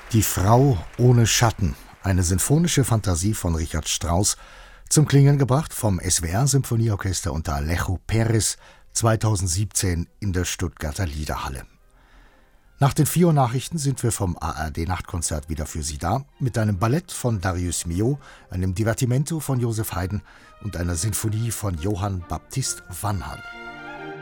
Die Frau ohne Schatten, eine sinfonische Fantasie von Richard Strauss, zum Klingen gebracht vom SWR-Symphonieorchester unter Alejo Perez 2017 in der Stuttgarter Liederhalle. Nach den 4 Uhr Nachrichten sind wir vom ARD-Nachtkonzert wieder für Sie da, mit einem Ballett von Darius Milhaud, einem Divertimento von Joseph Haydn und einer Sinfonie von Johann Baptist Vanhal.